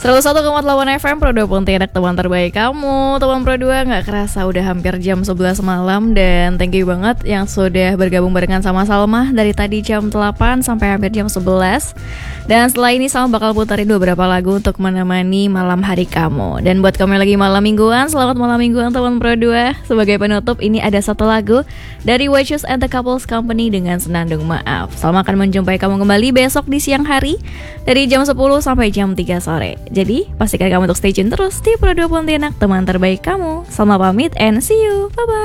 101,8 FM Pro 2 Pontianak, teman terbaik kamu. Teman Pro 2, gak kerasa udah hampir jam 11 malam. Dan thank you banget yang sudah bergabung barengan sama Salma dari tadi jam 8 sampai hampir jam 11. Dan setelah ini Salma bakal puterin beberapa lagu untuk menemani malam hari kamu. Dan buat kamu yang lagi malam mingguan, selamat malam mingguan teman Pro 2. Sebagai penutup, ini ada satu lagu dari Watches and the Couples Company dengan Senandung Maaf. Salma akan menjumpai kamu kembali besok di siang hari dari jam 10 sampai jam 3 sore. Jadi, pastikan kamu untuk stay tune terus di Pro 2 Pontianak, teman terbaik kamu. Salma pamit and see you. Bye-bye.